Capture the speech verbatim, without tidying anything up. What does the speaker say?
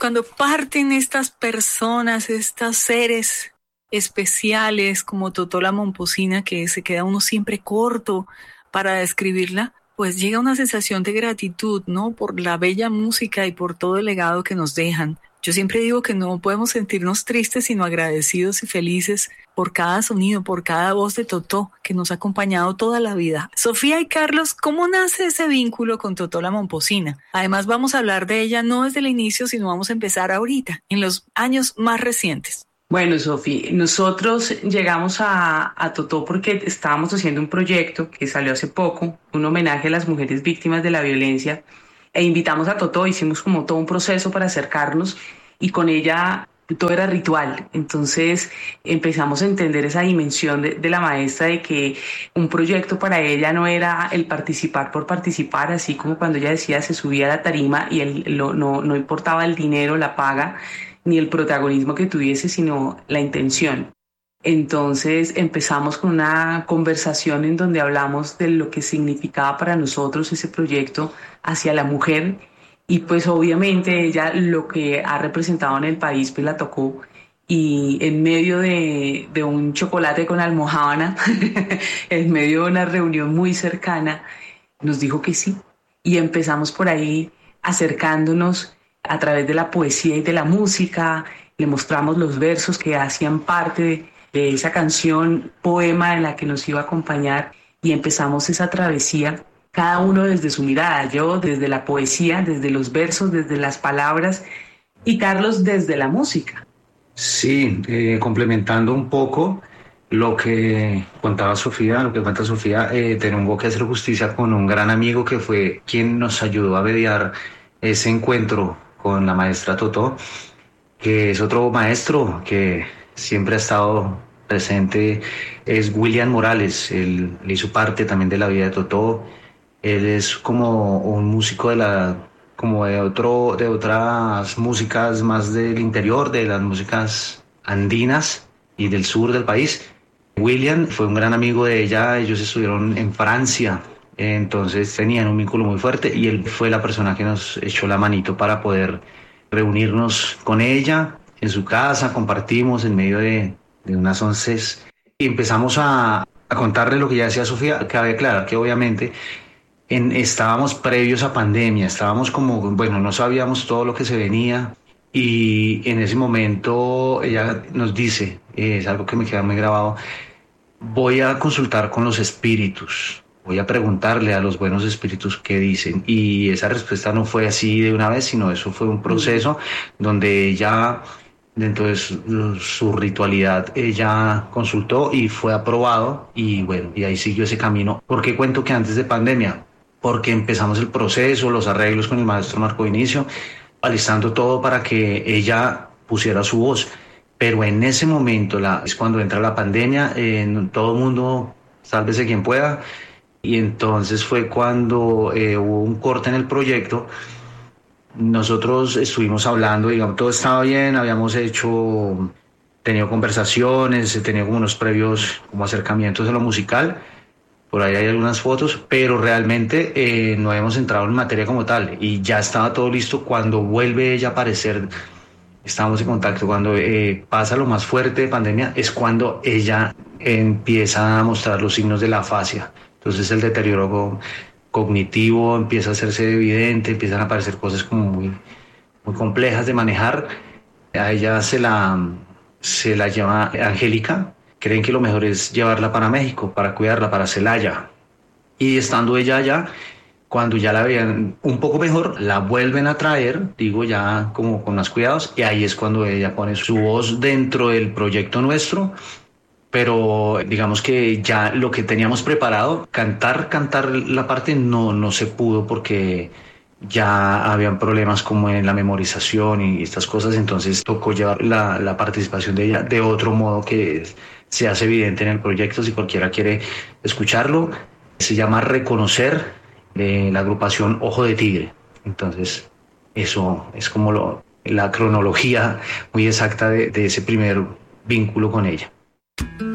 cuando parten estas personas, estos seres especiales como Totó la Momposina, que se queda uno siempre corto para describirla, pues llega una sensación de gratitud, ¿no? Por la bella música y por todo el legado que nos dejan. Yo siempre digo que no podemos sentirnos tristes, sino agradecidos y felices por cada sonido, por cada voz de Totó que nos ha acompañado toda la vida. Sofía y Carlos, ¿cómo nace ese vínculo con Totó la Momposina? Además, vamos a hablar de ella no desde el inicio, sino vamos a empezar ahorita, en los años más recientes. Bueno, Sofía, nosotros llegamos a, a Totó porque estábamos haciendo un proyecto que salió hace poco, un homenaje a las mujeres víctimas de la violencia, e invitamos a Totó, hicimos como todo un proceso para acercarnos y con ella todo era ritual. Entonces empezamos a entender esa dimensión de, de la maestra, de que un proyecto para ella no era el participar por participar, así como cuando ella decía se subía a la tarima y el, lo, no, no importaba el dinero, la paga, ni el protagonismo que tuviese, sino la intención. Entonces empezamos con una conversación en donde hablamos de lo que significaba para nosotros ese proyecto hacia la mujer, y pues obviamente ella lo que ha representado en el país pues la tocó, y en medio de, de un chocolate con almojábana, en medio de una reunión muy cercana, nos dijo que sí, y empezamos por ahí acercándonos a través de la poesía y de la música. Le mostramos los versos que hacían parte de, de esa canción, poema en la que nos iba a acompañar, y empezamos esa travesía, cada uno desde su mirada, yo desde la poesía, desde los versos, desde las palabras, y Carlos desde la música. Sí, eh, complementando un poco lo que contaba Sofía, lo que cuenta Sofía, eh, tengo que hacer justicia con un gran amigo que fue quien nos ayudó a mediar ese encuentro con la maestra Totó, que es otro maestro que siempre ha estado presente, es William Morales. Él, él hizo parte también de la vida de Totó. Él es como un músico de la, como de otro, de otras músicas más del interior, de las músicas andinas y del sur del país. William fue un gran amigo de ella, ellos estuvieron en Francia, entonces tenían un vínculo muy fuerte, y él fue la persona que nos echó la manito para poder reunirnos con ella en su casa. Compartimos en medio de, de unas once y empezamos a, a contarle lo que ya decía Sofía. Cabe aclarar que obviamente en, estábamos previos a pandemia, estábamos como, bueno, no sabíamos todo lo que se venía, y en ese momento ella nos dice, eh, es algo que me queda muy grabado: voy a consultar con los espíritus, voy a preguntarle a los buenos espíritus qué dicen. Y esa respuesta no fue así de una vez, sino eso fue un proceso donde ella, dentro de su, su ritualidad, ella consultó y fue aprobado, y bueno, y ahí siguió ese camino. ¿Por qué cuento que antes de pandemia? Porque empezamos el proceso, los arreglos con el maestro Marco Vinicio, alistando todo para que ella pusiera su voz. Pero en ese momento, la, es cuando entra la pandemia, eh, todo el mundo, sálvese quien pueda. Y entonces fue cuando eh, hubo un corte en el proyecto. Nosotros estuvimos hablando, digamos, todo estaba bien, habíamos hecho, tenido conversaciones, he tenido como unos previos como acercamientos a lo musical, por ahí hay algunas fotos, pero realmente eh, no habíamos entrado en materia como tal, y ya estaba todo listo cuando vuelve ella a aparecer. Estábamos en contacto cuando eh, pasa lo más fuerte de pandemia, es cuando ella empieza a mostrar los signos de la afasia. Entonces el deterioro cognitivo empieza a hacerse evidente, empiezan a aparecer cosas como muy, muy complejas de manejar. A ella se la, se la llama Angélica. Creen que lo mejor es llevarla para México, para cuidarla, para Celaya. Y estando ella allá, cuando ya la veían un poco mejor, la vuelven a traer, digo, ya como con más cuidados, y ahí es cuando ella pone su voz dentro del proyecto nuestro. Pero digamos que ya lo que teníamos preparado, cantar, cantar la parte no, no se pudo, porque ya habían problemas como en la memorización y estas cosas, entonces tocó llevar la, la participación de ella de otro modo que se hace evidente en el proyecto. Si cualquiera quiere escucharlo, se llama Reconocer, de la agrupación Ojo de Tigre. Entonces eso es como lo, la cronología muy exacta de, de ese primer vínculo con ella.